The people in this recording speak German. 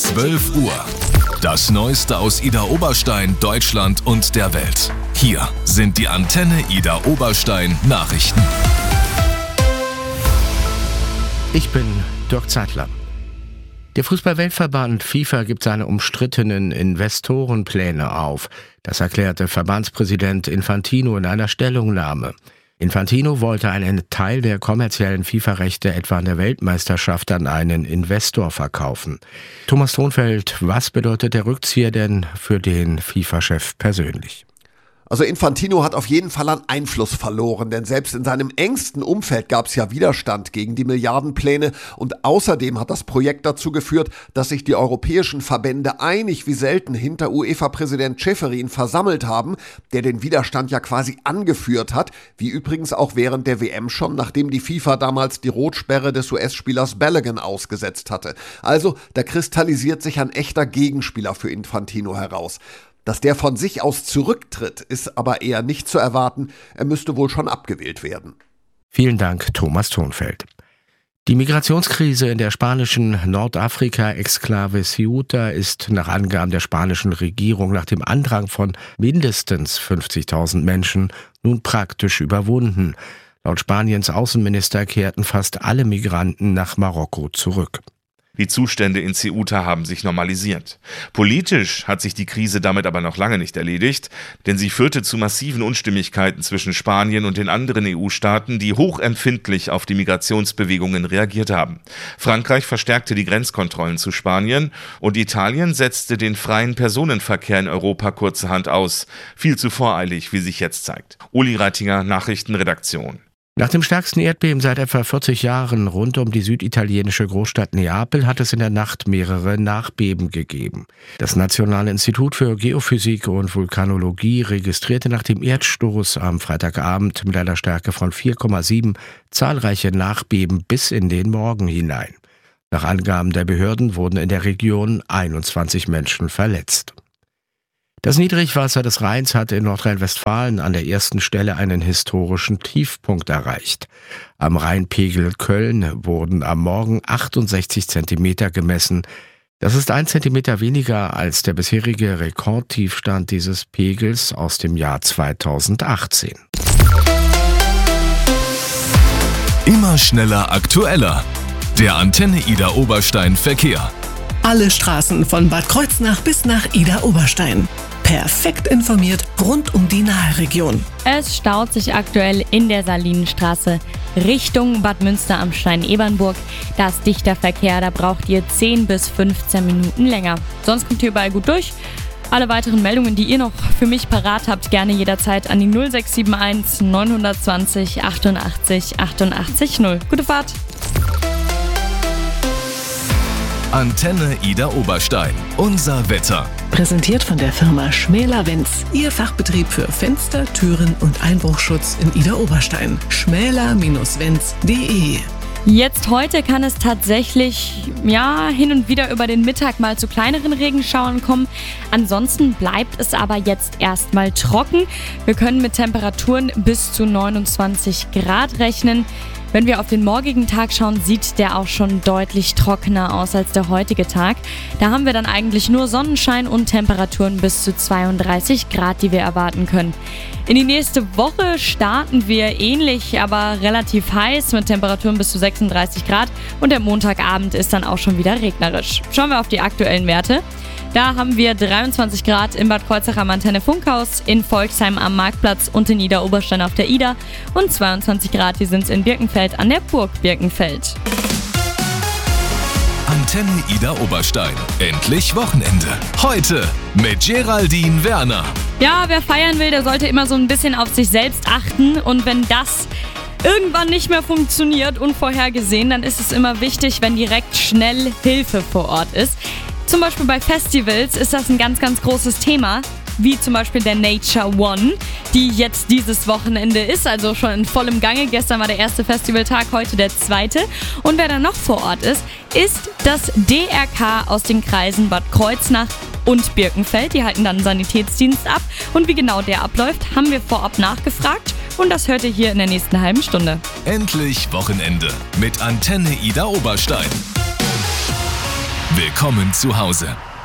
12 Uhr. Das Neueste aus Idar Oberstein, Deutschland und der Welt. Hier sind die Antenne Idar Oberstein Nachrichten. Ich bin Dirk Zeitler. Der Fußball-Weltverband FIFA gibt seine umstrittenen Investorenpläne auf. Das erklärte Verbandspräsident Infantino in einer Stellungnahme. Infantino wollte einen Teil der kommerziellen FIFA-Rechte etwa an der Weltmeisterschaft an einen Investor verkaufen. Thomas Thonfeld, was bedeutet der Rückzieher denn für den FIFA-Chef persönlich? Also Infantino hat auf jeden Fall an Einfluss verloren, denn selbst in seinem engsten Umfeld gab es ja Widerstand gegen die Milliardenpläne und außerdem hat das Projekt dazu geführt, dass sich die europäischen Verbände einig wie selten hinter UEFA-Präsident Ceferin versammelt haben, der den Widerstand ja quasi angeführt hat, wie übrigens auch während der WM schon, nachdem die FIFA damals die Rotsperre des US-Spielers Balogun ausgesetzt hatte. Also da kristallisiert sich ein echter Gegenspieler für Infantino heraus. Dass der von sich aus zurücktritt, ist aber eher nicht zu erwarten. Er müsste wohl schon abgewählt werden. Vielen Dank, Thomas Thonfeld. Die Migrationskrise in der spanischen Nordafrika-Exklave Ceuta ist nach Angaben der spanischen Regierung nach dem Andrang von mindestens 50.000 Menschen nun praktisch überwunden. Laut Spaniens Außenminister kehrten fast alle Migranten nach Marokko zurück. Die Zustände in Ceuta haben sich normalisiert. Politisch hat sich die Krise damit aber noch lange nicht erledigt, denn sie führte zu massiven Unstimmigkeiten zwischen Spanien und den anderen EU-Staaten, die hochempfindlich auf die Migrationsbewegungen reagiert haben. Frankreich verstärkte die Grenzkontrollen zu Spanien und Italien setzte den freien Personenverkehr in Europa kurzerhand aus. Viel zu voreilig, wie sich jetzt zeigt. Uli Reitinger, Nachrichtenredaktion. Nach dem stärksten Erdbeben seit etwa 40 Jahren rund um die süditalienische Großstadt Neapel hat es in der Nacht mehrere Nachbeben gegeben. Das Nationale Institut für Geophysik und Vulkanologie registrierte nach dem Erdstoß am Freitagabend mit einer Stärke von 4,7 zahlreiche Nachbeben bis in den Morgen hinein. Nach Angaben der Behörden wurden in der Region 21 Menschen verletzt. Das Niedrigwasser des Rheins hat in Nordrhein-Westfalen an der ersten Stelle einen historischen Tiefpunkt erreicht. Am Rheinpegel Köln wurden am Morgen 68 Zentimeter gemessen. Das ist 1 Zentimeter weniger als der bisherige Rekordtiefstand dieses Pegels aus dem Jahr 2018. Immer schneller, aktueller. Der Antenne Idar Oberstein Verkehr. Alle Straßen von Bad Kreuznach bis nach Idar Oberstein. Perfekt informiert rund um die Nahregion. Es staut sich aktuell in der Salinenstraße Richtung Bad Münster am Stein-Ebernburg. Da ist dichter Verkehr, da braucht ihr 10 bis 15 Minuten länger. Sonst kommt ihr überall gut durch. Alle weiteren Meldungen, die ihr noch für mich parat habt, gerne jederzeit an die 0671 920 88 88 0. Gute Fahrt! Antenne Idar Oberstein. Unser Wetter. Präsentiert von der Firma Schmäler-Wenz. Ihr Fachbetrieb für Fenster, Türen und Einbruchschutz in Idar Oberstein. schmäler-wenz.de. Jetzt heute kann es tatsächlich hin und wieder über den Mittag mal zu kleineren Regenschauern kommen. Ansonsten bleibt es aber jetzt erstmal trocken. Wir können mit Temperaturen bis zu 29 Grad rechnen. Wenn wir auf den morgigen Tag schauen, sieht der auch schon deutlich trockener aus als der heutige Tag. Da haben wir dann eigentlich nur Sonnenschein und Temperaturen bis zu 32 Grad, die wir erwarten können. In die nächste Woche starten wir ähnlich, aber relativ heiß mit Temperaturen bis zu 36 Grad und der Montagabend ist dann auch schon wieder regnerisch. Schauen wir auf die aktuellen Werte. Da haben wir 23 Grad in Bad Kreuznach am Antenne Funkhaus, in Volksheim am Marktplatz und in Idar Oberstein auf der Ida und 22 Grad, die sind es in Birkenfeld an der Burg Birkenfeld. Antenne Idar Oberstein. Endlich Wochenende. Heute mit Geraldine Werner. Ja, wer feiern will, der sollte immer so ein bisschen auf sich selbst achten und wenn das irgendwann nicht mehr funktioniert, unvorhergesehen, dann ist es immer wichtig, wenn direkt schnell Hilfe vor Ort ist. Zum Beispiel bei Festivals ist das ein ganz, ganz großes Thema, wie zum Beispiel der Nature One, die jetzt dieses Wochenende ist, also schon in vollem Gange. Gestern war der erste Festivaltag, heute der zweite. Und wer dann noch vor Ort ist das DRK aus den Kreisen Bad Kreuznach und Birkenfeld. Die halten dann einen Sanitätsdienst ab. Und wie genau der abläuft, haben wir vorab nachgefragt. Und das hört ihr hier in der nächsten halben Stunde. Endlich Wochenende mit Antenne Idar Oberstein. Willkommen zu Hause.